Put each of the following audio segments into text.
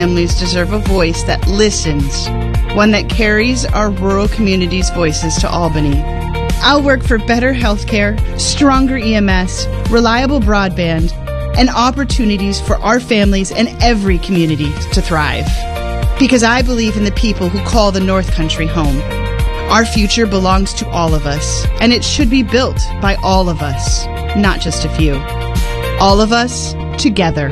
Families deserve a voice that listens, one that carries our rural communities' voices to Albany. I'll work for better healthcare, stronger EMS, reliable broadband, and opportunities for our families and every community to thrive. Because I believe in the people who call the North Country home. Our future belongs to all of us, and it should be built by all of us, not just a few. All of us, together.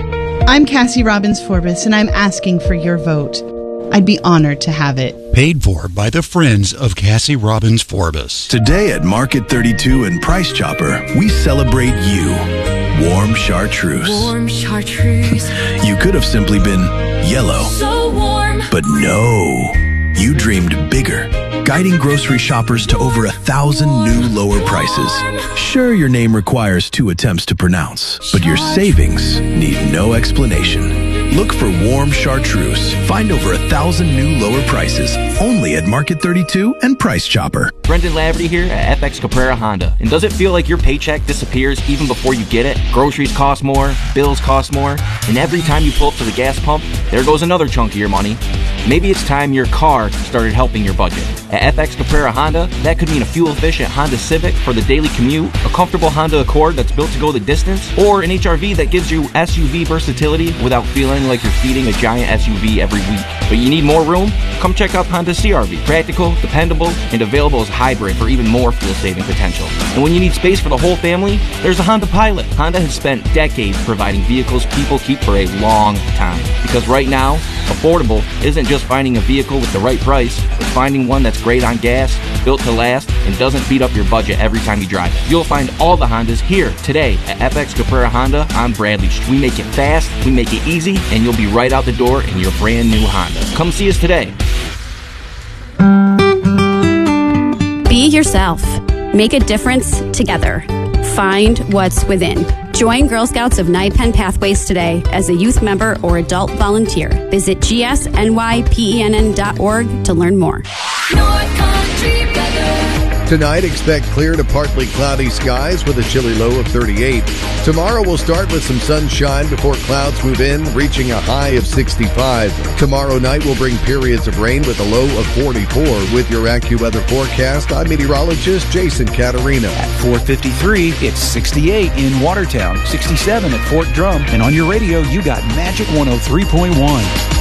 I'm Cassie Robbins Forbes, and I'm asking for your vote. I'd be honored to have it. Paid for by the Friends of Cassie Robbins Forbes. Today at Market 32 and Price Chopper, we celebrate you. Warm chartreuse. Warm chartreuse. You could have simply been yellow. So warm. But no. You dreamed bigger, guiding grocery shoppers to over 1,000 new lower prices. Sure, your name requires 2 attempts to pronounce, but your savings need no explanation. Look for Warm Chartreuse. Find over 1,000 new lower prices only at Market 32 and Price Chopper. Brendan Laverty here at FX Caprera Honda. And does it feel like your paycheck disappears even before you get it? Groceries cost more, bills cost more, and every time you pull up to the gas pump, there goes another chunk of your money. Maybe it's time your car started helping your budget. At FX Caprera Honda, that could mean a fuel-efficient Honda Civic for the daily commute, a comfortable Honda Accord that's built to go the distance, or an HRV that gives you SUV versatility without feeling like you're feeding a giant SUV every week. But you need more room? Come check out Honda CRV. Practical, dependable, and available as hybrid for even more fuel-saving potential. And when you need space for the whole family, there's a Honda Pilot. Honda has spent decades providing vehicles people keep for a long time. Because right now, affordable isn't just finding a vehicle with the right price, it's finding one that's great on gas, built to last, and doesn't beat up your budget every time you drive it. You'll find all the Hondas here today at FX Caprera Honda on Bradley Street. We make it fast, we make it easy, and you'll be right out the door in your brand new Honda. Come see us today. Be yourself. Make a difference together. Find what's within. Join Girl Scouts of Naipen Pathways today as a youth member or adult volunteer. Visit gsnypenn.org to learn more. North Country weather. Tonight, expect clear to partly cloudy skies with a chilly low of 38. Tomorrow will start with some sunshine before clouds move in, reaching a high of 65. Tomorrow night will bring periods of rain with a low of 44. With your AccuWeather forecast, I'm meteorologist Jason Caterina. At 4:53, it's 68 in Watertown, 67 at Fort Drum, and on your radio, you got Magic 103.1.